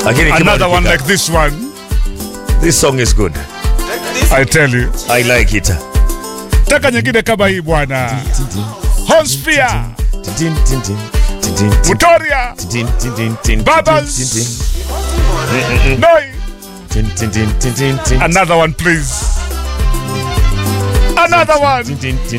Another one like this one. This song is good. I tell you. I like it. Taka nyingine kama hii bwana. Honsphere. Victoria. Babas. Noi. Another one please. Another one.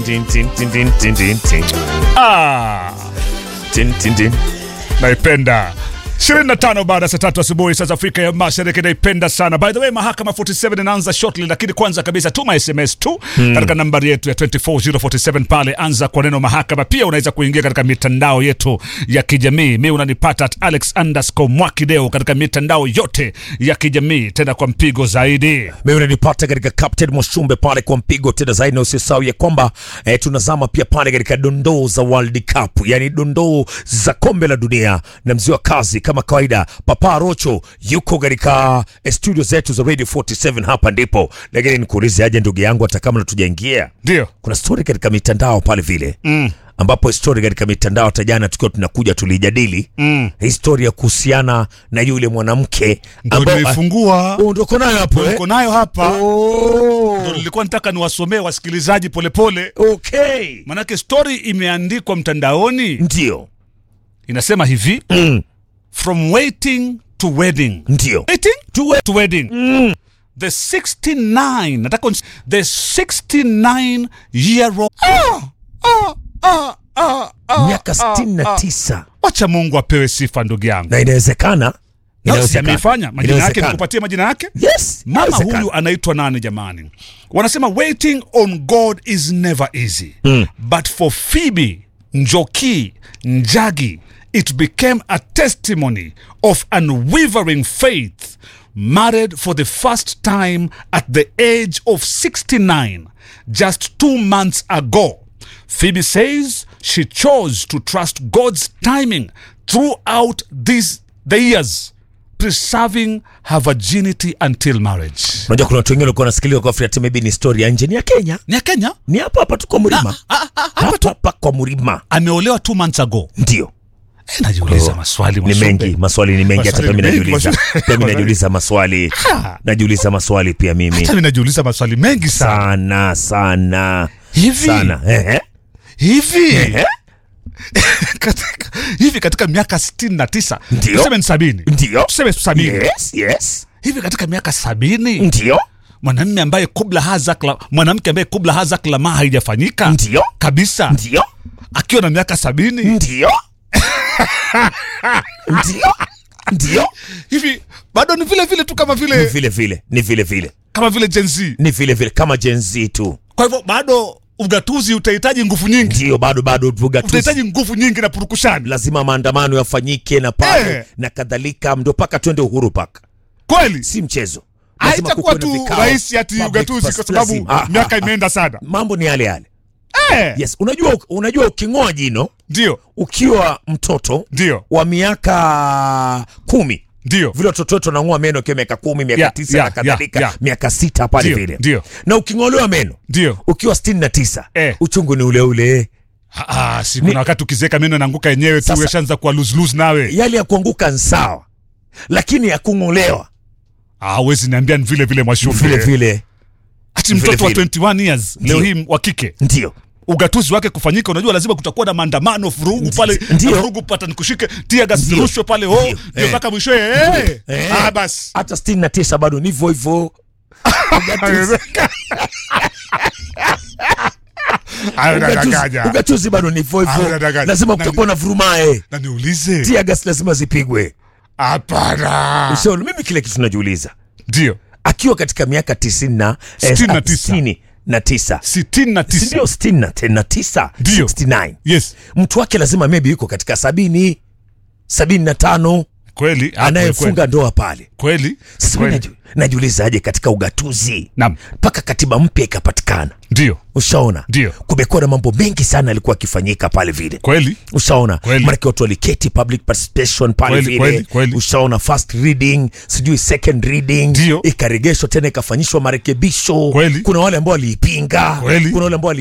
Naipenda. 25 baada ya saa 3 asubuhi saa za Afrika ya Mashariki. Naipenda sana. By the way, Mahakama 47 inaanza shortly, lakini kwanza kabisa tuma SMS tu katika nambari yetu ya 24047 pale, anza kwa neno mahakama. Pia unaweza kuingia katika mitandao yetu ya kijamii. Mimi unanipata at @Alex_Mwakideo katika mitandao yote ya kijamii, tena kwa mpigo zaidi. Mimi unanipata katika Captain Moshumbe pale kwa mpigo tena zaidi, na usisahau ya kwamba tunazama pia pale katika dondoo za World Cup, yani dondoo za kombe la dunia, na mzee wa kazi kama kawaida Papa Rocho yuko katika studio zetu za Radio 47 hapa ndipo. Lakini nikuulize aje ndugu yangu, hata kama tujaingia, ndio kuna story katika mitandao pale vile ambapo story katika mitandao hata jana tukiwa tunakuja tulijadili historia kuhusiana na yule mwanamke ambaye alifungua. Ndio uko nayo hapo uko nayo hapa. Ndio nilikuwa nataka niwasomee wasikilizaji polepole. Okay, manake story imeandikwa mtandaoni. Ndio inasema hivi, from waiting to wedding. Ndio. Waiting to wedding. The 69-year-old. Miaka 69. Wacha Mungu apewe sifa ndugu yangu. Na inawezekana. Amefanya majina yake, nikupatie majina yake. Yes. Mama huyu anaitwa nani jamani? Wanasema waiting on God is never easy. But for Phoebe Njoki Njagi, it became a testimony of unwavering faith. Married for the first time at the age of 69, just 2 months ago. Phoebe says she chose to trust God's timing throughout the years, preserving her virginity until marriage. Unajua kuna watu wengine walikuwa wanasikiliza kwa Afrika maybe ni story ya nje. Ni ya Kenya. Ni ya Kenya? Ni hapa tu kwa Mlima. Hapa kwa Mlima. Ameolewa 2 months ago. Ndio. Najiuliza maswali ni mengi, maswali ni mengi, hata mimi najiuliza. Mimi najiuliza maswali. Najiuliza maswali pia mimi. Hata mimi najiuliza maswali mengi sana. Hivi. Sana. Hivi. Hivi katika miaka 69. Tuseme 70. Ndio. Tuseme 70. Yes. Hivi katika miaka 70. Ndio. Mwanamke ambaye kubla hazak la ma haijafanyika. Ndio. Kabisa. Ndio. Akiwa na miaka 70. Ndio. Ndio. Hivi bado ni vile vile tu kama vile. Ni vile vile. Kama vile Gen Z. Ni vile vile kama Gen Z tu. Kwa hivyo bado ugatuzi utahitaji nguvu nyingi. Ndio, bado ugatuzi utahitaji nguvu nyingi na purukushani. Lazima maandamano yafanyike na pale na kadhalika, ndio paka twende Uhuru Park. Kweli si mchezo. Haitakuwa tu rais ati ugatuzi kwa sababu miaka imeenda sana. Mambo ni yale. Yes, unajua ukingoa jino, ndio ukiwa mtoto, ndio wa miaka 10, ndio vile watoto wetu wanang'oa meno kwa miaka 10, miaka 9 na kadhalika, miaka 6 pale vile. Ndio. Na uking'olewa meno, ndio ukiwa 69, uchungu ni ule. Si kuna wakati ukizeka meno inaanguka yenyewe tu, yashaanza kuwa lose nawe. Yale ya kuanguka ni sawa, lakini ya kung'olewa huwezi niambia ni vile vile Mwashumbe. Vile. Ati mtoto wa 21 years leo hii wa kike. Ndio. Ugatuzi wake kufanyika, unajua lazima kutakuwa na maandamano, furugu pale, furugu pata nikushike, tia gas rushwe pale ndio mpaka mwisho. Basi hata 69 bado ni hivyo. Ugatuzi bado ni hivyo. Lazima kutakuwa na vurumae. Na niulize, tia gas lazima zipigwe. Hapana. So mimi kile kitu najiuliza. Ndio. Akiwa katika miaka 69. Sio 69. Yes. Mtu wake lazima maybe yuko katika 70, 75. Kweli. Anayefunga ndoa pale. Kweli. Sasa najiuliza aje katika ugatuzi. Mpaka katiba mpya ikapatikana. Ndio. Ushaona? Ndio. Kumekuwa na mambo mengi sana yalikuwa yakifanyika pale vile. Kweli. Ushaona? Maana watu waliketi public participation pale vile. Ushaona, first reading, sijui second reading, ikaregeshwa tena ikafanyishwa marekebisho. Kuna wale ambao waliipinga, kuna wale ambao